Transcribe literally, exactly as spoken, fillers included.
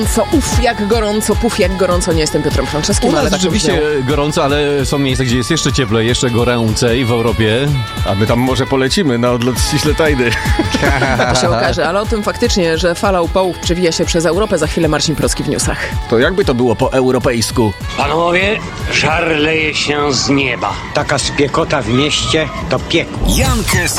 Co, uf, jak gorąco, puf, jak gorąco. Nie jestem Piotrem Franczewskim, U nas ale tak rzeczywiście brzmiało. gorąco, ale są miejsca, gdzie jest jeszcze cieplej, jeszcze goręcej w Europie. A my tam może polecimy na odlot ściśle tajny. To się okaże, ale o tym faktycznie, że fala upałów przewija się przez Europę. Za chwilę Marcin Procki w newsach. To jakby to było po europejsku? Panowie, żar leje się z nieba. Taka spiekota w mieście to piekło. Jan Kessler.